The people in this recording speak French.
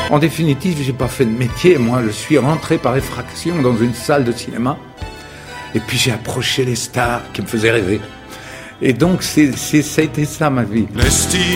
En définitive, j'ai pas fait de métier, moi. Je suis rentré par effraction dans une salle de cinéma. Et puis j'ai approché les stars qui me faisaient rêver. Et donc, ça a été ça, ma vie. L'estime